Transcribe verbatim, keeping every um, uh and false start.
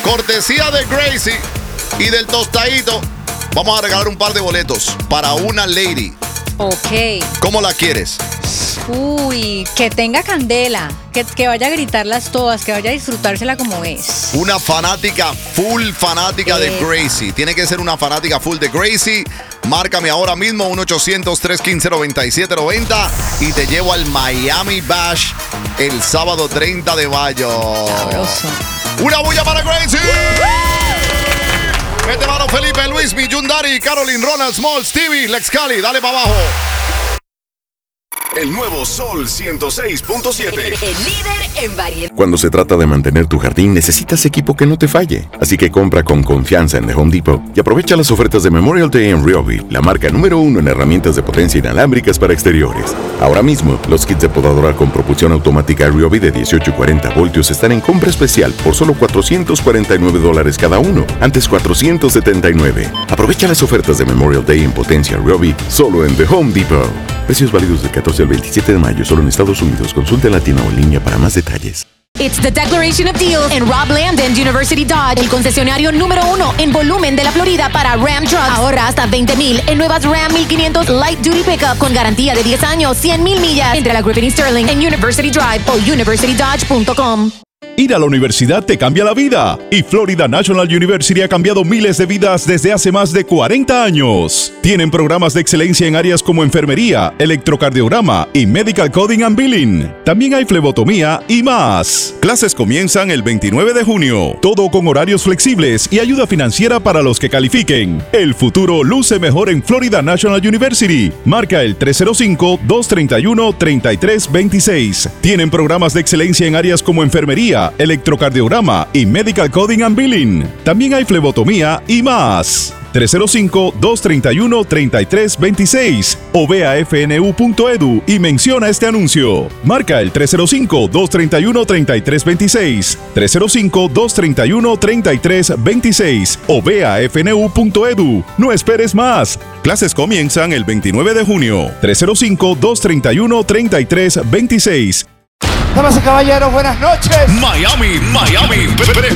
cortesía de Gracie y del Tostadito, vamos a regalar un par de boletos para una lady. Ok. ¿Cómo la quieres? Uy, que tenga candela, que, que vaya a gritarlas todas, que vaya a disfrutársela como es. Una fanática, full fanática eh. de Gracie. Tiene que ser una fanática full de Gracie. Márcame ahora mismo uno ochocientos, tres uno cinco, nueve siete nueve cero y te llevo al Miami Bash el sábado treinta de mayo. Sabroso. ¡Una bulla para Gracie! Mete mano Felipe, Luis, mi Yundari, Caroline, Ronald, Small, Stevie, Lex Cali. Dale para abajo. El nuevo Sol ciento seis punto siete. El, el líder en variedad. Cuando se trata de mantener tu jardín, necesitas equipo que no te falle. Así que compra con confianza en The Home Depot y aprovecha las ofertas de Memorial Day en Ryobi, la marca número uno en herramientas de potencia inalámbricas para exteriores. Ahora mismo, los kits de podadora con propulsión automática Ryobi de dieciocho y cuarenta voltios están en compra especial por solo cuatrocientos cuarenta y nueve dólares cada uno, antes cuatrocientos setenta y nueve. Aprovecha las ofertas de Memorial Day en potencia Ryobi solo en The Home Depot. Precios válidos del catorce al veintisiete de mayo solo en Estados Unidos. Consulte en Latino o en línea para más detalles. It's the Declaration of Deals en Rob Landon University Dodge, el concesionario número uno en volumen de la Florida para Ram Trucks. Ahorra hasta veinte mil en nuevas Ram mil quinientos Light Duty Pickup con garantía de diez años, cien mil millas. Entre la Griffin y Sterling en University Drive o university dodge punto com. Ir a la universidad te cambia la vida y Florida National University ha cambiado miles de vidas desde hace más de cuarenta años. Tienen programas de excelencia en áreas como enfermería, electrocardiograma y medical coding and billing. También hay flebotomía y más. Clases comienzan el veintinueve de junio. Todo con horarios flexibles y ayuda financiera para los que califiquen. El futuro luce mejor en Florida National University. Marca el tres cero cinco, dos tres uno, tres tres dos seis. Tienen programas de excelencia en áreas como enfermería, electrocardiograma y medical coding and billing. También hay flebotomía y más. tres cero cinco, dos tres uno, tres tres dos seis o ve a f n u punto e d u y menciona este anuncio. Marca el tres cero cinco, dos tres uno, tres tres dos seis, tres cero cinco, dos tres uno, tres tres dos seis o ve a f n u punto e d u. No esperes más. Clases comienzan el veintinueve de junio. tres cero cinco, dos tres uno, tres tres dos seis. Damas y caballeros, buenas noches. Miami, Miami.